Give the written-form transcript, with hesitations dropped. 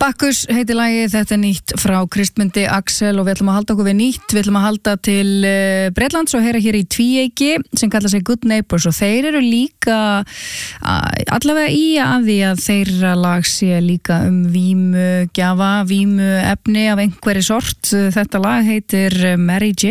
Bakkus heitir lagið, þetta nýtt frá Kristmundi Axel og við ætlum að halda okkur við nýtt, við ætlum að halda til Bretlands og heyra hér í tvíeyki sem kallar sig Good Neighbors og þeir eru líka allavega í að því að þeirra lag sé líka vímugjafa, vímuefni af einhverri sort. Þetta lag heitir Mary Jane.